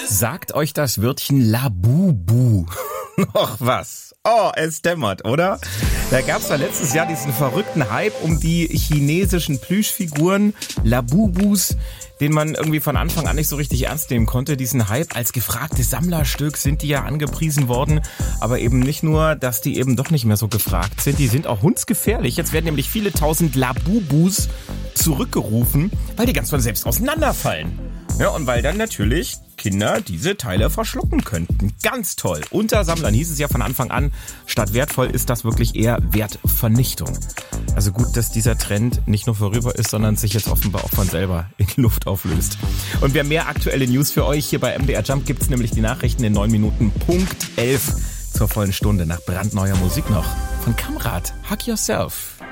Sagt euch das Wörtchen Labubu noch was? Oh, es dämmert, oder? Da gab's ja letztes Jahr diesen verrückten Hype um die chinesischen Plüschfiguren, Labubus, den man irgendwie von Anfang an nicht so richtig ernst nehmen konnte. Diesen Hype als gefragtes Sammlerstück sind die ja angepriesen worden. Aber eben nicht nur, dass die eben doch nicht mehr so gefragt sind, die sind auch hundsgefährlich. Jetzt werden nämlich viele tausend Labubus zurückgerufen, weil die ganz von selbst auseinanderfallen. Ja, und weil dann natürlich Kinder diese Teile verschlucken könnten. Ganz toll. Unter Sammlern hieß es ja von Anfang an, statt wertvoll ist das wirklich eher Wertvernichtung. Also gut, dass dieser Trend nicht nur vorüber ist, sondern sich jetzt offenbar auch von selber in die Luft auflöst. Und wer mehr aktuelle News für euch hier bei MDR Jump gibt's nämlich die Nachrichten in 9 Minuten Punkt 11 zur vollen Stunde nach brandneuer Musik noch. Von Kamrat, Hug Yourself.